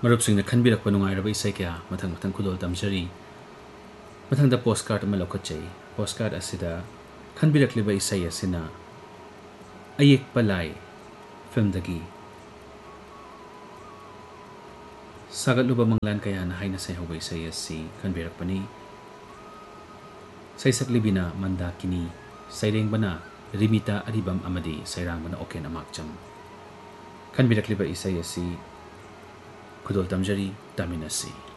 ꯃꯔꯨꯞꯁꯤꯡꯅ ꯈꯟꯕꯤꯔꯛꯄ ꯅꯨꯡꯉꯥꯏꯔꯕ ꯏꯁꯩ ꯀꯌꯥ ꯃꯊꯪ ꯃꯊꯪ ꯈꯨꯗꯣꯜ ꯇꯝꯖꯔꯤ ꯃꯊꯪꯗ ꯄꯣꯁꯠꯀꯥꯔꯠ ꯑꯃ ꯂꯧꯈꯠꯆꯩ ꯄꯣꯁꯠꯀꯥꯔꯠ ꯑꯁꯤꯗ ꯈꯟꯕꯤꯔꯛꯂꯤꯕ ꯏꯁꯩ ꯑꯁꯤꯅ ꯑꯌꯦꯛꯄ ꯂꯥꯏ ꯐꯤल्मꯗꯒꯤ ꯁꯥꯒꯠꯂꯨꯕ ꯃꯪꯂꯥꯟ ꯀꯌꯥꯅ ꯍꯥꯏꯅ ꯁꯩꯍꯧꯕ ꯏꯁꯩ ꯑꯁꯤ ꯈꯟꯕꯤꯔꯛꯄꯅꯤ ꯁꯩꯁꯛꯂꯤꯕꯤꯅ ꯃꯟꯗꯥꯀꯤꯅꯤ ꯁꯩꯔꯦꯡꯕꯅ ꯔꯤꯃꯤꯇꯥ ꯑꯔꯤꯕꯝ ꯑꯃꯗꯤ ꯁꯩꯔꯥꯡꯕꯅ ꯑꯣꯀꯦꯟ ꯑꯃꯥꯛꯆꯝ ꯈꯟꯕꯤꯔꯛꯂꯤꯕ ꯏꯁꯩ ꯑꯁꯤ ꯈꯨꯗꯣꯜ ꯇꯝꯖꯔꯤ ꯇꯥꯃꯤꯟꯅꯁꯤ